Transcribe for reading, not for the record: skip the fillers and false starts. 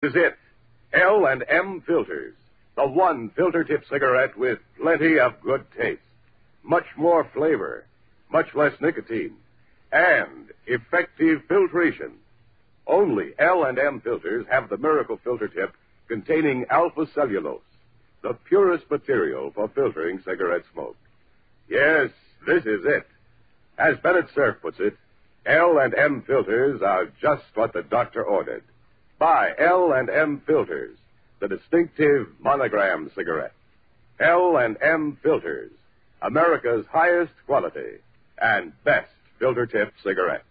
is it. L&M Filters. The one filter tip cigarette with plenty of good taste. Much more flavor. Much less nicotine. And effective filtration. Only L&M Filters have the miracle filter tip containing alpha cellulose, the purest material for filtering cigarette smoke. Yes, this is it. As Bennett Cerf puts it, L&M Filters are just what the doctor ordered. Buy L&M Filters, the distinctive monogram cigarette. L&M Filters, America's highest quality and best filter tip cigarette.